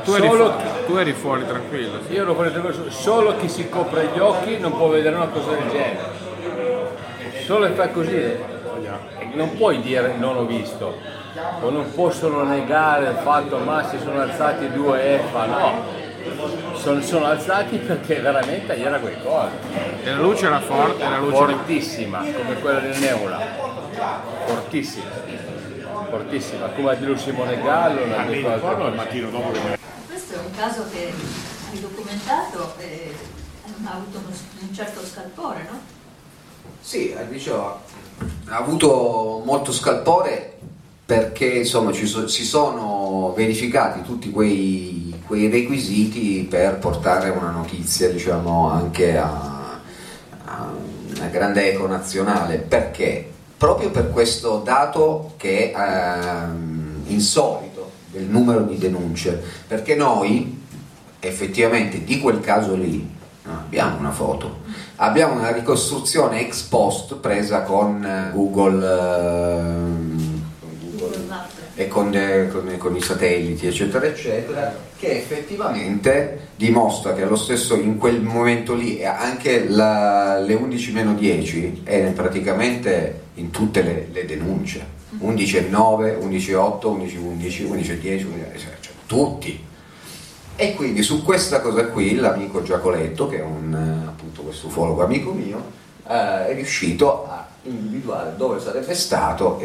tu eri fuori tranquillo. Sì. Io ero fuori tranquillo, solo chi si copre gli occhi non può vedere una cosa del genere. Solo che fa così, non puoi dire non ho visto, o non possono negare il fatto ma si sono alzati 2 EFA, no. Sono alzati perché veramente era qualcosa. E la luce era forte, fortissima, come quella del Neula, fortissima, come ha detto Simone Gallo. Il mattino dopo che... Questo è un caso che hai documentato e ha avuto un certo scalpore, no? Sì, dicevo, ha avuto molto scalpore perché insomma si sono verificati tutti quei requisiti per portare una notizia, diciamo, anche a una grande eco nazionale. Perché? Proprio per questo dato che è insolito del numero di denunce, perché noi effettivamente di quel caso lì non abbiamo una foto, abbiamo una ricostruzione ex post presa con Google e con i satelliti eccetera eccetera, che effettivamente dimostra che allo stesso in quel momento lì anche le 11-10 è praticamente in tutte le denunce 11-9, 11-8, 11-11, 11-10, cioè tutti. E quindi su questa cosa qui l'amico Giacoletto, che è appunto questo ufologo amico mio, è riuscito a individuare dove sarebbe stato.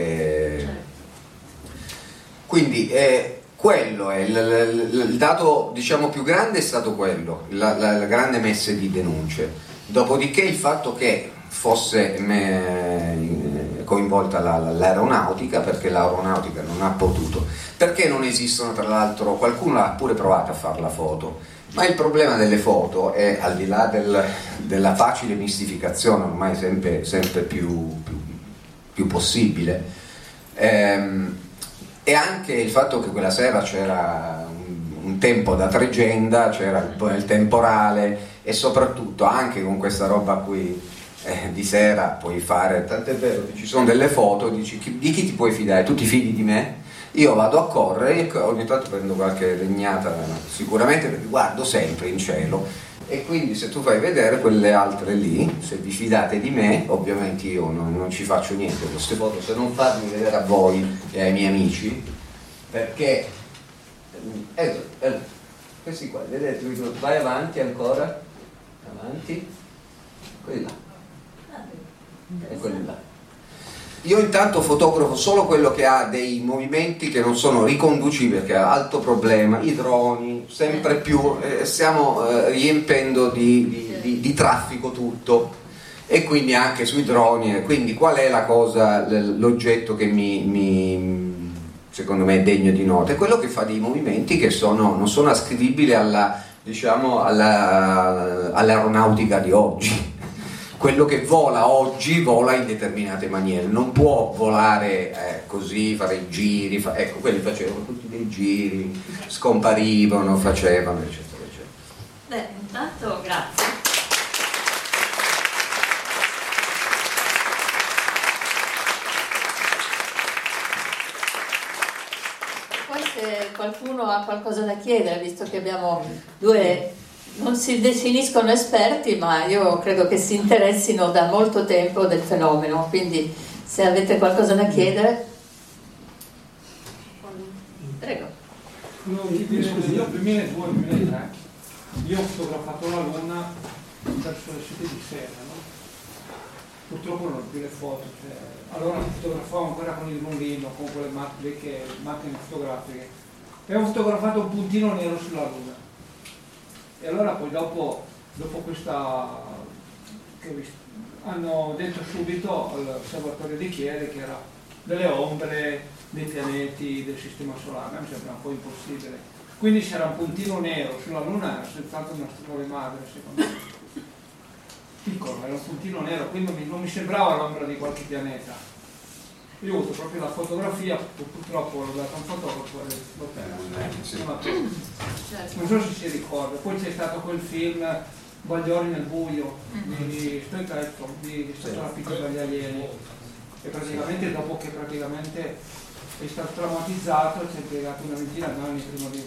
Quindi quello è il dato, diciamo, più grande, è stato quello, la grande messe di denunce. Dopodiché il fatto che fosse coinvolta l'aeronautica, perché l'aeronautica non ha potuto, perché non esistono, tra l'altro qualcuno ha pure provato a fare la foto, ma il problema delle foto è, al di là della facile mistificazione ormai sempre più possibile, e anche il fatto che quella sera c'era un tempo da tregenda, c'era il temporale, e soprattutto anche con questa roba qui di sera puoi fare, tant'è vero che ci sono delle foto, dici di chi ti puoi fidare? Tu ti fidi di me? Io vado a correre e ogni tanto prendo qualche legnata, sicuramente, perché guardo sempre in cielo, e quindi se tu fai vedere quelle altre lì, se vi fidate di me, ovviamente io non ci faccio niente con queste foto, se non farmi vedere a voi e ai miei amici, perché questi qua, vedete, vai avanti ancora, avanti, quelli là e quelli là. Io intanto fotografo solo quello che ha dei movimenti che non sono riconducibili, perché ha alto problema, i droni, sempre più stiamo riempendo di traffico tutto, e quindi anche sui droni. Quindi qual è la cosa, l'oggetto che secondo me è degno di nota? È quello che fa dei movimenti che non sono ascrivibili all'aeronautica di oggi. Quello che vola oggi vola in determinate maniere, non può volare così, fare i giri, ecco, quelli facevano tutti dei giri, scomparivano, facevano, eccetera, eccetera. Beh, intanto grazie. Poi se qualcuno ha qualcosa da chiedere, visto che abbiamo due... non si definiscono esperti, ma io credo che si interessino da molto tempo del fenomeno, quindi se avete qualcosa da chiedere, prego. Io nel 2002-2003 io ho fotografato la Luna verso le 7 di sera, no? Purtroppo non ho più le foto, allora fotografavo ancora con il rullino, con quelle macchine fotografiche, e ho fotografato un puntino nero sulla Luna. E allora poi dopo questa, che hanno detto subito all'osservatorio di Chieri che era delle ombre dei pianeti del sistema solare, mi sembra un po' impossibile. Quindi c'era un puntino nero sulla Luna, era senz'altro una struttura madre, secondo me. Piccolo, era un puntino nero, quindi non mi sembrava l'ombra di qualche pianeta. Io ho avuto proprio la fotografia, purtroppo l'ho dato a un fotografo e l'ho perso. Non so se si ricorda. Poi c'è stato quel film Bagliori nel buio di Stoicaetto, di Stato rapito dagli alieni, e praticamente dopo che praticamente è stato traumatizzato ci ha impiegato una ventina d'anni prima di